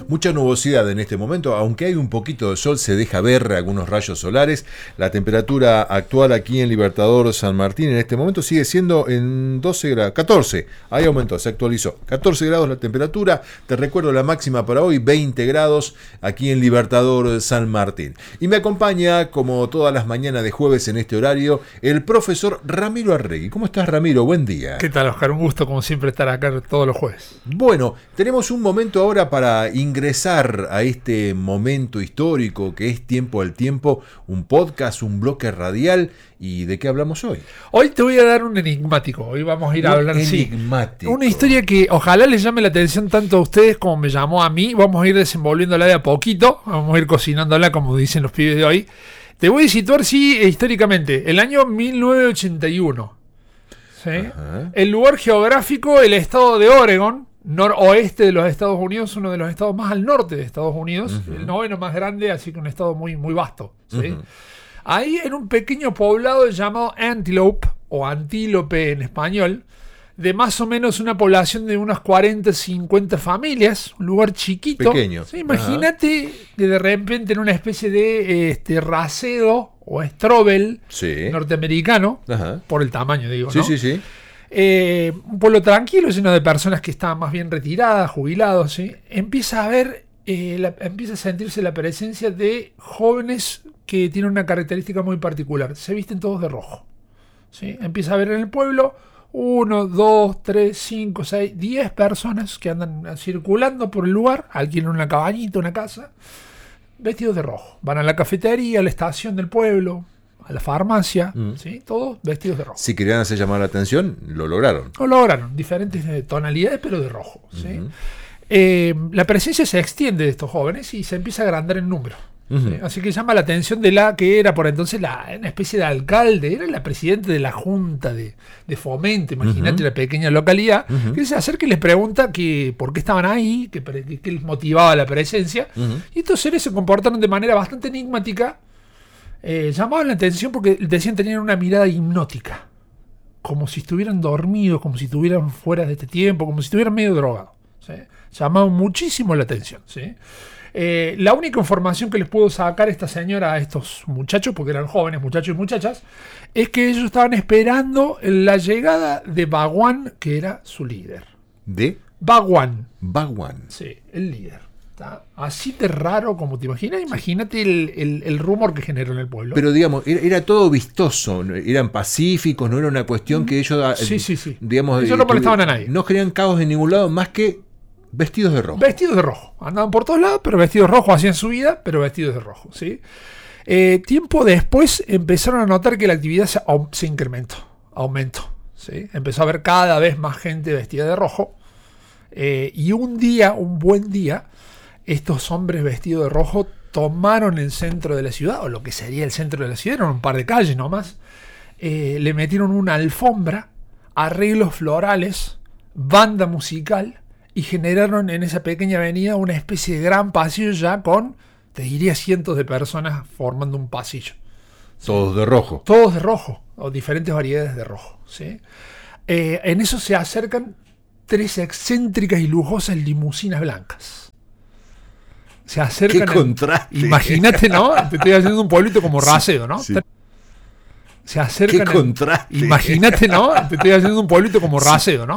Mucha nubosidad en este momento, aunque hay un poquito de sol, se deja ver algunos rayos solares. La temperatura actual aquí en Libertador San Martín en este momento sigue siendo en 12 grados, 14, ahí aumentó, se actualizó. 14 grados la temperatura, te recuerdo la máxima para hoy, 20 grados aquí en Libertador San Martín. Y me acompaña, como todas las mañanas de jueves en este horario, el profesor Ramiro Arregui. ¿Cómo estás, Ramiro? Buen día. ¿Qué tal, Oscar? Un gusto, como siempre, estar acá todos los jueves. Bueno, tenemos un momento ahora para ingresar a este momento histórico que es Tiempo al Tiempo, un podcast, un bloque radial. ¿Y de qué hablamos hoy? Hoy te voy a dar un enigmático. Hoy vamos a ir a hablar enigmático. Una historia que ojalá les llame la atención tanto a ustedes como me llamó a mí. Vamos a ir desenvolviéndola de a poquito. Vamos a ir cocinándola, como dicen los pibes de hoy. Te voy a situar, históricamente. El año 1981. ¿Sí? El lugar geográfico, el estado de Oregon, noroeste de los Estados Unidos, uno de los estados más al norte de Estados Unidos, el noveno más grande, así que un estado muy, muy vasto. ¿Sí? Ahí en un pequeño poblado llamado Antelope, o Antílope en español, de más o menos una población de unas 40, 50 familias, un lugar chiquito. Pequeño. ¿Sí? Imagínate que de repente en una especie de racedo o strobel norteamericano, por el tamaño, digo, ¿no? Sí. Un pueblo tranquilo, lleno de personas que estaban más bien retiradas, jubilados, ¿sí? Empieza a sentirse la presencia de jóvenes que tienen una característica muy particular. Se visten todos de rojo, ¿sí? Empieza a ver en el pueblo 1, 2, 3, 5, 6, 10 personas que andan circulando por el lugar, alquilan una cabañita, una casa, vestidos de rojo. Van a la cafetería, a la estación del pueblo, a la farmacia, ¿sí? Todos vestidos de rojo. Si querían hacer llamar la atención, lo lograron. Lo lograron, diferentes tonalidades, pero de rojo, ¿sí? La presencia se extiende de estos jóvenes y se empieza a agrandar en número. ¿Sí? Así que llama la atención de la que era por entonces una especie de alcalde, era la presidenta de la junta de fomento, imagínate la pequeña localidad, que se acerca y les pregunta por qué estaban ahí, qué les motivaba la presencia, y estos seres se comportaron de manera bastante enigmática. Llamaban la atención porque decían tenían una mirada hipnótica, como si estuvieran dormidos, como si estuvieran fuera de este tiempo, como si estuvieran medio drogados, ¿sí? Llamaban muchísimo la atención, ¿sí? La única información que les pudo sacar esta señora a estos muchachos, porque eran jóvenes muchachos y muchachas, es que ellos estaban esperando la llegada de Bhagwan, que era su líder. ¿De? Bhagwan. Sí, el líder. ¿Está? Así de raro como te imaginas. Imagínate el rumor que generó en el pueblo. Pero digamos, era todo vistoso, eran pacíficos, no era una cuestión que ellos... Sí. Digamos, ellos no molestaban a nadie. No creían caos en ningún lado, más que vestidos de rojo. Vestidos de rojo. Andaban por todos lados, pero vestidos de rojo. Hacían su vida, pero vestidos de rojo, ¿sí? Tiempo después empezaron a notar que la actividad se incrementó, aumentó, ¿sí? Empezó a haber cada vez más gente vestida de rojo. Y un buen día, estos hombres vestidos de rojo tomaron el centro de la ciudad, o lo que sería el centro de la ciudad, eran un par de calles nomás. Le metieron una alfombra, arreglos florales, banda musical, y generaron en esa pequeña avenida una especie de gran pasillo ya con, te diría, cientos de personas formando un pasillo. Todos de rojo. Todos de rojo, o diferentes variedades de rojo, ¿sí? En eso se acercan 3 excéntricas y lujosas limusinas blancas. Se acercan. ¡Qué contraste! Imagínate, ¿no? Te estoy haciendo un pueblito como Racedo, ¿no? Sí. Se acercan. ¡Qué contraste! Imagínate, ¿no? Te estoy haciendo un pueblito como Racedo, ¿no?